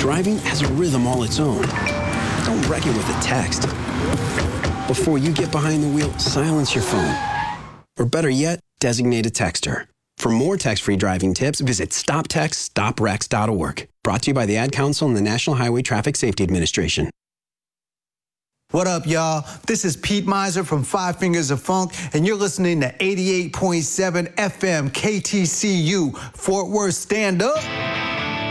Driving has a rhythm all its own. Don't wreck it with a text. Before you get behind the wheel, silence your phone. Or better yet, designate a texter. For more text-free driving tips, visit stoptextstoprex.org. Brought to you by the Ad Council and the National Highway Traffic Safety Administration. What up, y'all? This is Pete Miser from Five Fingers of Funk, and you're listening to 88.7 FM KTCU, Fort Worth. Stand up.